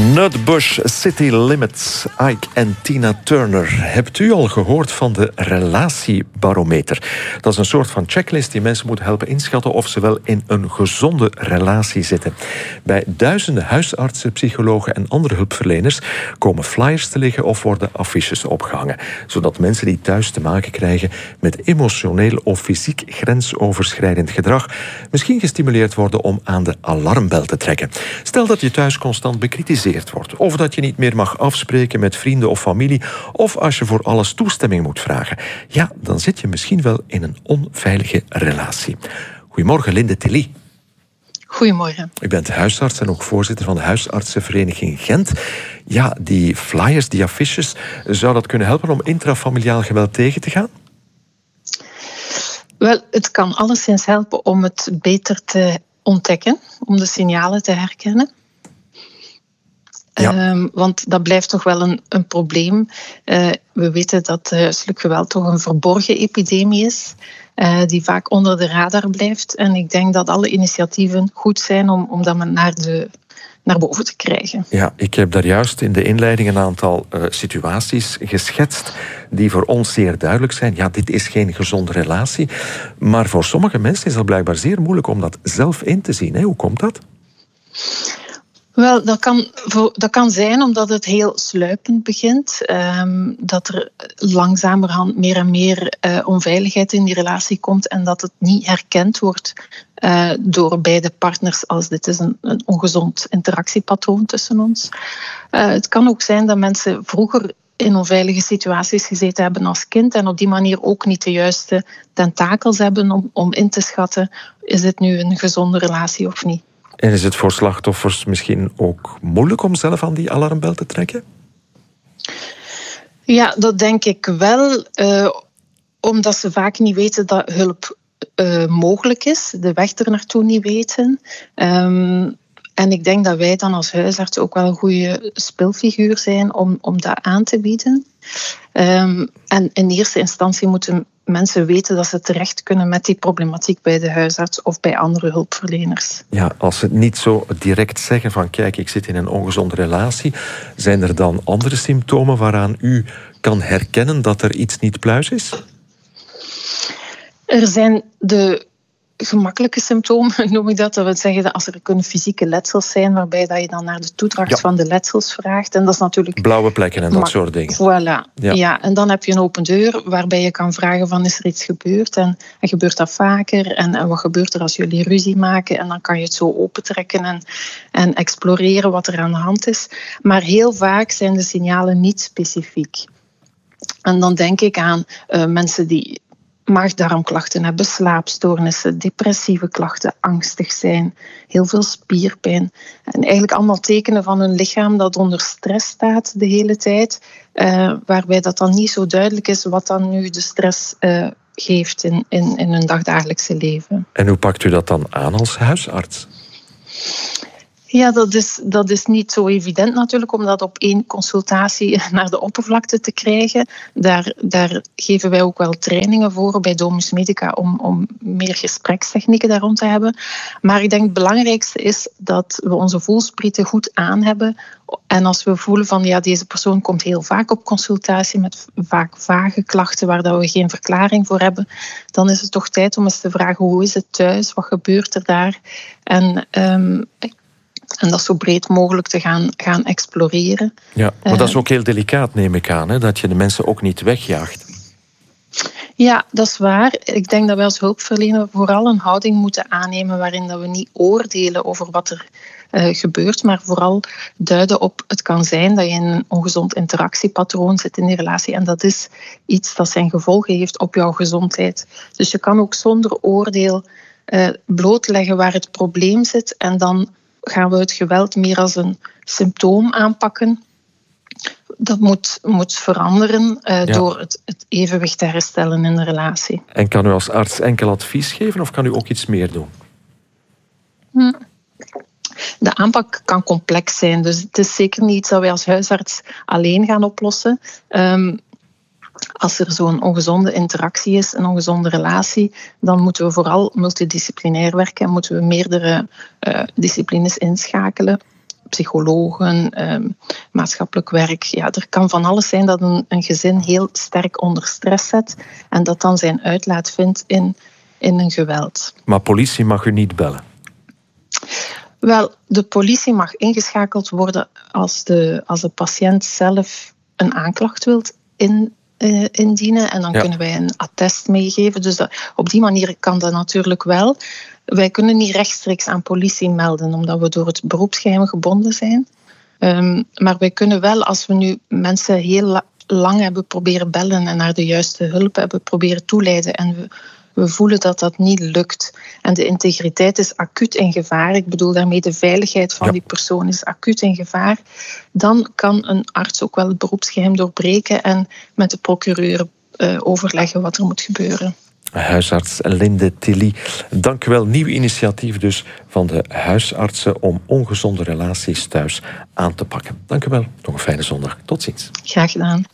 Nutbush City Limits, Ike en Tina Turner. Hebt u al gehoord van de relatiebarometer? Dat is een soort van checklist die mensen moet helpen inschatten of ze wel in een gezonde relatie zitten. Bij duizenden huisartsen, psychologen en andere hulpverleners komen flyers te liggen of worden affiches opgehangen, zodat mensen die thuis te maken krijgen met emotioneel of fysiek grensoverschrijdend gedrag misschien gestimuleerd worden om aan de alarmbel te trekken. Stel dat je thuis constant bekritiseerd wordt, of dat je niet meer mag afspreken met vrienden of familie, of als je voor alles toestemming moet vragen. Ja, dan zit je misschien wel in een onveilige relatie. Goedemorgen, Linde Tilly. Goedemorgen. U bent huisarts en ook voorzitter van de Huisartsenvereniging Gent. Ja, die flyers, die affiches, zou dat kunnen helpen om intrafamiliaal geweld tegen te gaan? Wel, het kan alleszins helpen om het beter te ontdekken, om de signalen te herkennen. Ja. Want dat blijft toch wel een probleem. We weten dat huiselijk geweld toch een verborgen epidemie is, die vaak onder de radar blijft. En ik denk dat alle initiatieven goed zijn om dat naar boven te krijgen. Ja, ik heb daar juist in de inleiding een aantal situaties geschetst die voor ons zeer duidelijk zijn. Ja, dit is geen gezonde relatie. Maar voor sommige mensen is dat blijkbaar zeer moeilijk om dat zelf in te zien. Hè? Hoe komt dat? Wel, dat kan zijn omdat het heel sluipend begint. Dat er langzamerhand meer en meer onveiligheid in die relatie komt en dat het niet herkend wordt door beide partners als dit is een ongezond interactiepatroon tussen ons. Het kan ook zijn dat mensen vroeger in onveilige situaties gezeten hebben als kind en op die manier ook niet de juiste tentakels hebben om in te schatten, is dit nu een gezonde relatie of niet. En is het voor slachtoffers misschien ook moeilijk om zelf aan die alarmbel te trekken? Ja, dat denk ik wel. Omdat ze vaak niet weten dat hulp mogelijk is. De weg er naartoe niet weten. En ik denk dat wij dan als huisarts ook wel een goede speelfiguur zijn om dat aan te bieden. En in eerste instantie moeten mensen weten dat ze terecht kunnen met die problematiek bij de huisarts of bij andere hulpverleners. Ja, als ze het niet zo direct zeggen van kijk, ik zit in een ongezonde relatie, zijn er dan andere symptomen waaraan u kan herkennen dat er iets niet pluis is? Er zijn de gemakkelijke symptomen, noem ik dat. Dat wil zeggen dat als er kunnen fysieke letsels zijn, waarbij dat je dan naar de toedracht van de letsels vraagt. En dat is natuurlijk blauwe plekken en dat soort dingen. Voilà. Ja, en dan heb je een open deur waarbij je kan vragen van is er iets gebeurd? En gebeurt dat vaker? En wat gebeurt er als jullie ruzie maken? En dan kan je het zo opentrekken en exploreren wat er aan de hand is. Maar heel vaak zijn de signalen niet specifiek. En dan denk ik aan mensen die maag-darmklachten hebben, slaapstoornissen, depressieve klachten, angstig zijn, heel veel spierpijn. En eigenlijk allemaal tekenen van hun lichaam dat onder stress staat de hele tijd, waarbij dat dan niet zo duidelijk is wat dan nu de stress geeft in hun dagdagelijkse leven. En hoe pakt u dat dan aan als huisarts? Ja, dat is niet zo evident natuurlijk om dat op één consultatie naar de oppervlakte te krijgen. Daar geven wij ook wel trainingen voor bij Domus Medica om meer gesprekstechnieken daar rond te hebben. Maar ik denk het belangrijkste is dat we onze voelsprieten goed aan hebben. En als we voelen van ja, deze persoon komt heel vaak op consultatie met vaak vage klachten waar dat we geen verklaring voor hebben, dan is het toch tijd om eens te vragen hoe is het thuis, wat gebeurt er daar? En dat zo breed mogelijk te gaan exploreren. Ja, maar dat is ook heel delicaat, neem ik aan, hè? Dat je de mensen ook niet wegjaagt. Ja, dat is waar. Ik denk dat wij als hulpverlener vooral een houding moeten aannemen waarin dat we niet oordelen over wat er gebeurt, maar vooral duiden op het kan zijn dat je in een ongezond interactiepatroon zit in die relatie en dat is iets dat zijn gevolgen heeft op jouw gezondheid. Dus je kan ook zonder oordeel blootleggen waar het probleem zit en dan gaan we het geweld meer als een symptoom aanpakken. Dat moet veranderen door het evenwicht te herstellen in de relatie. En kan u als arts enkel advies geven of kan u ook iets meer doen? De aanpak kan complex zijn, dus het is zeker niet iets dat wij als huisarts alleen gaan oplossen. Als er zo'n ongezonde interactie is, een ongezonde relatie, dan moeten we vooral multidisciplinair werken en moeten we meerdere disciplines inschakelen. psychologen, maatschappelijk werk. Ja, er kan van alles zijn dat een gezin heel sterk onder stress zet en dat dan zijn uitlaat vindt in een geweld. Maar politie mag u niet bellen? Wel, de politie mag ingeschakeld worden als de patiënt zelf een aanklacht wilt indienen. En dan kunnen wij een attest meegeven. Dus op die manier kan dat natuurlijk wel. Wij kunnen niet rechtstreeks aan politie melden, omdat we door het beroepsgeheim gebonden zijn. Maar wij kunnen wel, als we nu mensen heel lang hebben proberen bellen en naar de juiste hulp hebben proberen toeleiden en we voelen dat dat niet lukt en de integriteit is acuut in gevaar, ik bedoel daarmee de veiligheid van die persoon is acuut in gevaar, dan kan een arts ook wel het beroepsgeheim doorbreken en met de procureur overleggen wat er moet gebeuren. Huisarts Linde Tilly, dank u wel. Nieuw initiatief dus van de huisartsen om ongezonde relaties thuis aan te pakken. Dank u wel. Nog een fijne zondag. Tot ziens. Graag gedaan.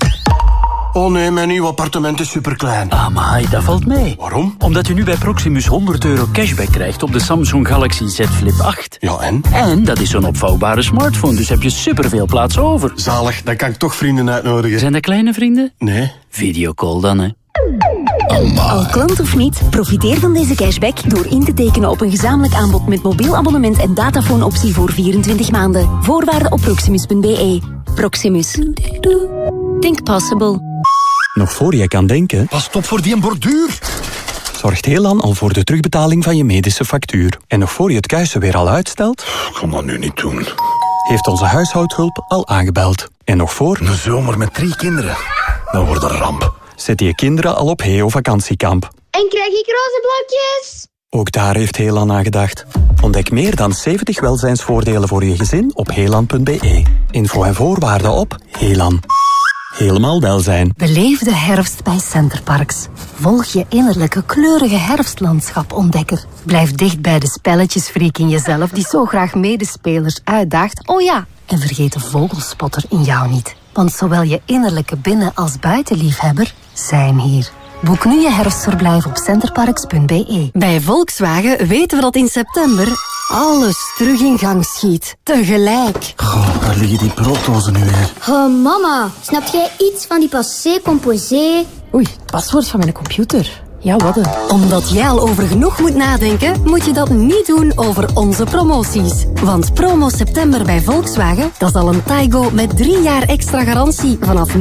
Oh nee, mijn nieuw appartement is superklein. Amai, dat valt mee. Waarom? Omdat u nu bij Proximus €100 cashback krijgt op de Samsung Galaxy Z Flip 8. Ja, en? En dat is zo'n opvouwbare smartphone, dus heb je superveel plaats over. Zalig, dan kan ik toch vrienden uitnodigen. Zijn dat kleine vrienden? Nee. Videocall dan, hè. Al klant of niet, profiteer van deze cashback door in te tekenen op een gezamenlijk aanbod met mobiel abonnement en datafoonoptie voor 24 maanden. Voorwaarden op proximus.be. Proximus. Think possible. Nog voor je kan denken, Pas op voor die borduur. zorgt Helan al voor de terugbetaling van je medische factuur. En nog voor je het kuisen weer al uitstelt, Ik kan dat nu niet doen. heeft onze huishoudhulp al aangebeld. En nog voor, Een zomer met 3 kinderen. Dat wordt een ramp. zet je kinderen al op Heo vakantiekamp. En krijg ik roze blokjes? Ook daar heeft Helan aan gedacht. Ontdek meer dan 70 welzijnsvoordelen voor je gezin op helan.be. Info en voorwaarden op Helan. Helemaal welzijn. Beleef de herfst bij Centerparks. Volg je innerlijke kleurige herfstlandschap-ontdekker. Blijf dicht bij de spelletjesfreak in jezelf die zo graag medespelers uitdaagt. Oh ja, en vergeet de vogelspotter in jou niet. Want zowel je innerlijke binnen- als buitenliefhebber zijn hier. Boek nu je herfstverblijf op centerparks.be. Bij Volkswagen weten we dat in september alles terug in gang schiet. Tegelijk. Goh, waar liggen die brooddozen nu weer? Oh, mama, snap jij iets van die passé composé? Oei, paswoord van mijn computer. Ja, wat een. Omdat jij al over genoeg moet nadenken, moet je dat niet doen over onze promoties. Want promo september bij Volkswagen, dat is al een Taigo met 3 jaar extra garantie vanaf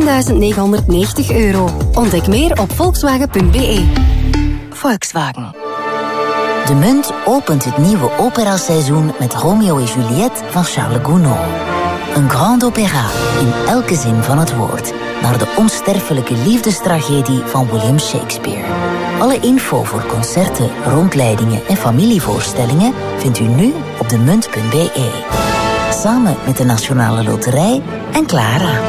€19.990. Ontdek meer op volkswagen.be. Volkswagen. De Munt opent het nieuwe operaseizoen met Romeo en Juliette van Charles Gounod. Een grand opéra in elke zin van het woord, naar de onsterfelijke liefdestragedie van William Shakespeare. Alle info voor concerten, rondleidingen en familievoorstellingen vindt u nu op demunt.be. Samen met de Nationale Loterij en Clara.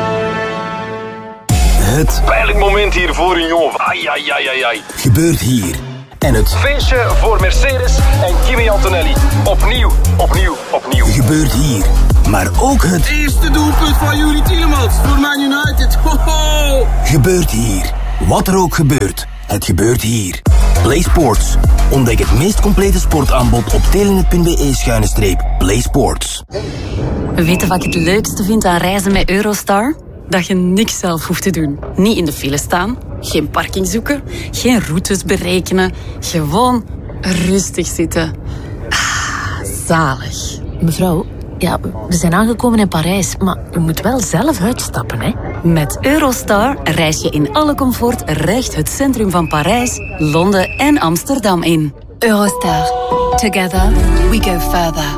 Het Pijnlijk moment hier voor een jongen. Ai, ai, ai, ai, ai. gebeurt hier. En het Feestje voor Mercedes en Kimi Antonelli. Opnieuw, opnieuw, opnieuw. gebeurt hier. Maar ook het Eerste doelpunt van Yuri Tielemans voor Man United. Ho-ho! gebeurt hier. Wat er ook gebeurt, het gebeurt hier. Play Sports. Ontdek het meest complete sportaanbod op telenet.be/Play Sports. Weet je wat ik het leukste vind aan reizen met Eurostar? Dat je niks zelf hoeft te doen. Niet in de file staan, geen parking zoeken, geen routes berekenen. Gewoon rustig zitten. Zalig. Mevrouw, ja, we zijn aangekomen in Parijs, maar u moet wel zelf uitstappen, hè? Met Eurostar reis je in alle comfort recht het centrum van Parijs, Londen en Amsterdam in. Eurostar. Together we go further.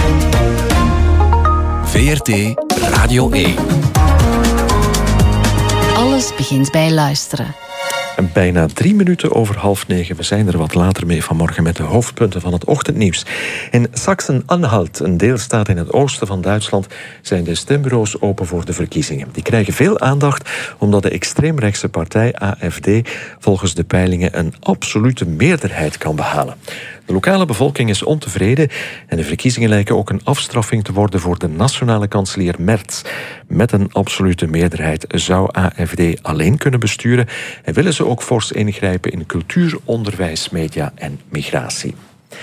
VRT Radio 1. Alles begint bij luisteren. Bijna 3 minuten over 8:30. We zijn er wat later mee vanmorgen met de hoofdpunten van het ochtendnieuws. In Sachsen-Anhalt, een deelstaat in het oosten van Duitsland, zijn de stembureaus open voor de verkiezingen. Die krijgen veel aandacht omdat de extreemrechtse partij AfD volgens de peilingen een absolute meerderheid kan behalen. De lokale bevolking is ontevreden en de verkiezingen lijken ook een afstraffing te worden voor de nationale kanselier Merz. Met een absolute meerderheid zou AfD alleen kunnen besturen en willen ze ook fors ingrijpen in cultuur, onderwijs, media en migratie.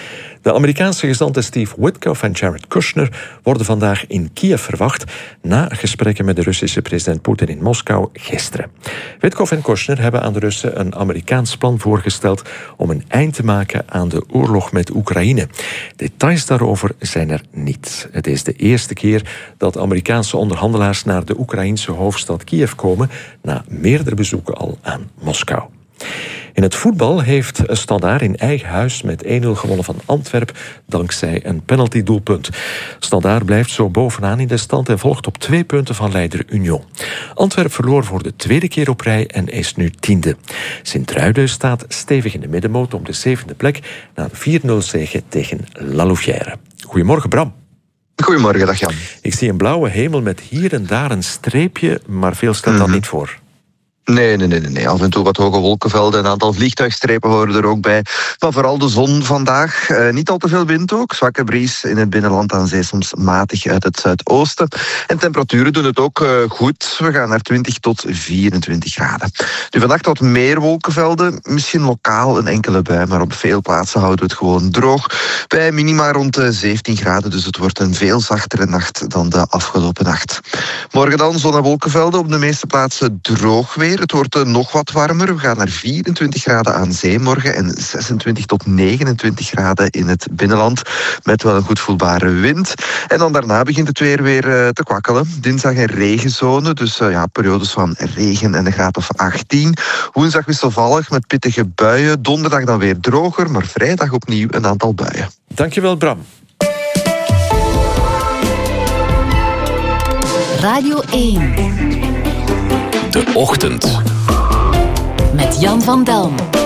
De Amerikaanse gezanten Steve Witkoff en Jared Kushner worden vandaag in Kiev verwacht na gesprekken met de Russische president Poetin in Moskou gisteren. Witkoff en Kushner hebben aan de Russen een Amerikaans plan voorgesteld om een eind te maken aan de oorlog met Oekraïne. Details daarover zijn er niet. Het is de eerste keer dat Amerikaanse onderhandelaars naar de Oekraïense hoofdstad Kiev komen na meerdere bezoeken al aan Moskou. In het voetbal heeft Standaard in eigen huis met 1-0 gewonnen van Antwerpen dankzij een penaltydoelpunt. Standaard blijft zo bovenaan in de stand en volgt op 2 punten van leider Union. Antwerpen verloor voor de tweede keer op rij en is nu 10e. Sint-Truiden staat stevig in de middenmoot op de 7e plek na een 4-0 zege tegen La Louvière. Goedemorgen Bram. Goedemorgen, dag Jan. Ik zie een blauwe hemel met hier en daar een streepje, maar veel stelt dat niet voor. Nee. Af en toe wat hoge wolkenvelden, een aantal vliegtuigstrepen horen er ook bij. Maar vooral de zon vandaag. Niet al te veel wind ook. Zwakke bries in het binnenland aan zee, soms matig uit het zuidoosten. En temperaturen doen het ook goed. We gaan naar 20 tot 24 graden. Nu vannacht wat meer wolkenvelden. Misschien lokaal een enkele bui, maar op veel plaatsen houden we het gewoon droog. Bij minima rond 17 graden, dus het wordt een veel zachtere nacht dan de afgelopen nacht. Morgen dan zon en wolkenvelden, op de meeste plaatsen droog weer. Het wordt nog wat warmer. We gaan naar 24 graden aan zee morgen en 26 tot 29 graden in het binnenland. Met wel een goed voelbare wind. En dan daarna begint het weer te kwakkelen. Dinsdag een regenzone, dus periodes van regen en een graad of 18. Woensdag wisselvallig met pittige buien. Donderdag dan weer droger, maar vrijdag opnieuw een aantal buien. Dankjewel Bram. Radio 1. De Ochtend. Met Jan van Delm.